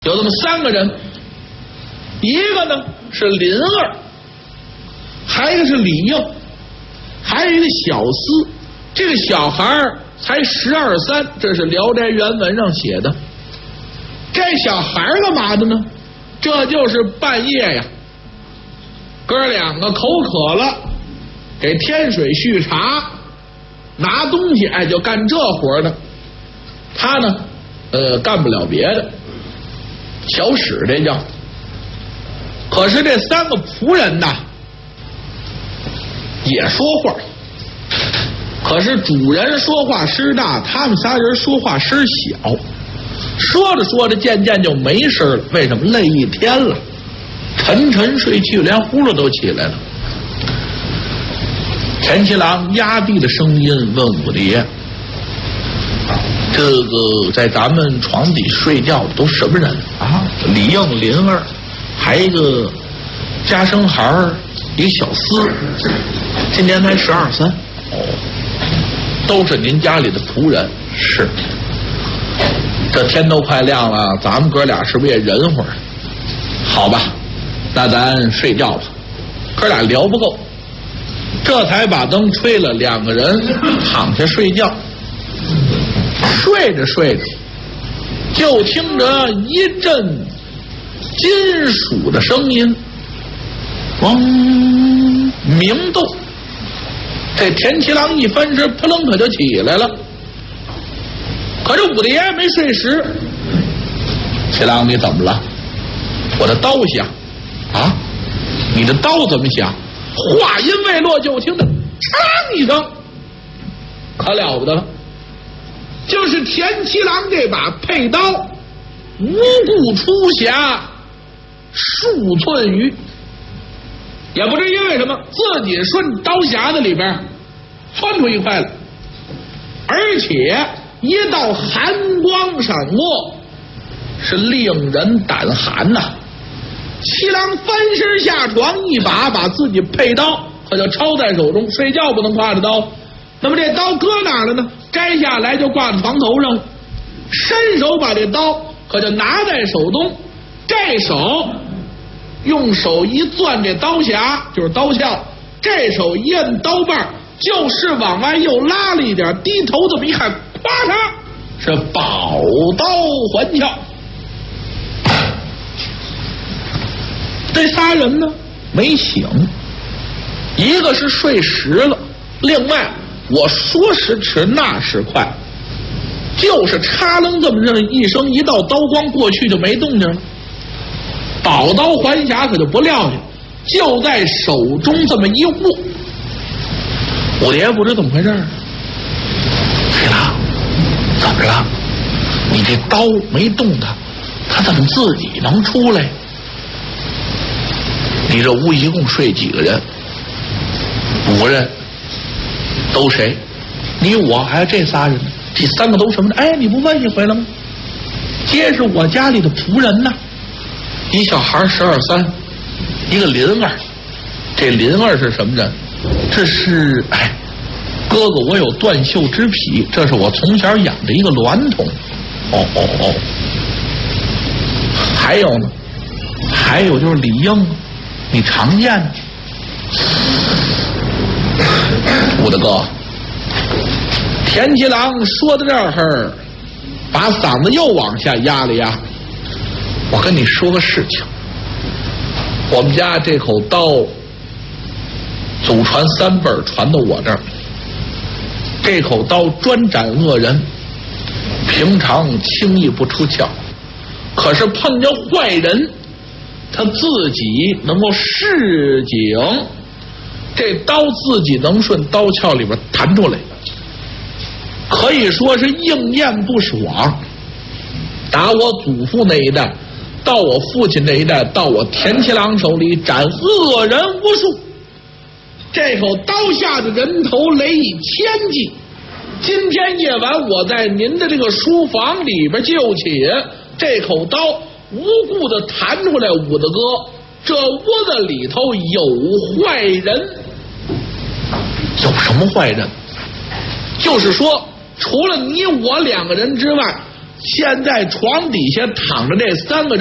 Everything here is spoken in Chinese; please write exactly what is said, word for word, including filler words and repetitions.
有这么三个人，一个呢是林儿，还有一个是李应，还有一个小厮。这个小孩才十二三，这是《聊斋》原文上写的。这小孩干嘛的呢？这就是半夜呀，哥两个口渴了，给添水续茶，拿东西，哎，就干这活的。他呢，呃，干不了别的。小史这叫，可是这三个仆人呐也说话，可是主人说话声大，他们仨人说话声小，说着说着渐渐就没声了。为什么？累一天了，沉沉睡去，连呼噜都起来了。田七郎压低的声音问五爷：这个在咱们床底睡觉的都什么人啊？李应、林儿，还一个家生孩儿，一个小厮，今年才十二三。哦，都是您家里的仆人。是。这天都快亮了，咱们哥俩是不是也忍会儿？好吧，那咱睡觉吧。哥俩聊不够，这才把灯吹了，两个人躺下睡觉。睡着睡着，就听着一阵金属的声音，嗡鸣动。这田七郎一翻身，扑棱可就起来了。可是五大爷没睡实。七郎，你怎么了？我的刀响啊！你的刀怎么响？话音未落，就听着嘡一声，可了不得了。就是田七郎这把佩刀无故出匣数寸余，也不知因为什么自己顺刀匣子里边窜出一块来，而且一道寒光闪过，是令人胆寒呐。七郎翻身下床，一把把自己佩刀可就抄在手中。睡觉不能挎着刀，那么这刀搁哪儿了呢？摘下来就挂在床头上了，伸手把这刀可就拿在手中，这手用手一攥这刀匣，就是刀鞘，这手一摁刀把，就是往外又拉了一点，低头这么一看，咵嚓，是宝刀还鞘。这仨人呢没醒，一个是睡实了，另外我说时迟那时快，就是插楞这么着一声，一道刀光过去就没动静了。宝刀还匣可就不撂下，就在手中这么一握。五爷不知怎么回事，七郎，怎么了？你这刀没动它，它怎么自己能出来？你这屋一共睡几个人？五个人。都谁？你我还有这仨人呢？这三个都什么呢？哎，你不问一回了吗？皆是我家里的仆人呐。一小孩十二三，一个林儿。这林儿是什么人？这是哎，哥哥我有断袖之癖，这是我从小养的一个娈童。哦哦哦。还有呢，还有就是李应，你常见的。我的哥，田七郎说到这儿，把嗓子又往下压了压。我跟你说个事情，我们家这口刀祖传三辈儿，传到我这儿。这口刀专斩恶人，平常轻易不出鞘，可是碰见坏人，他自己能够示警。这刀自己能顺刀鞘里边弹出来，可以说是应验不爽。打我祖父那一代，到我父亲那一代，到我田七郎手里斩恶人无数。这口刀下的人头累以千计。今天夜晚我在您的这个书房里边就寝，这口刀无故的弹出来，武大哥，这窝子里头有坏人。有什么坏人？就是说除了你我两个人之外， 现在床底下躺着这三个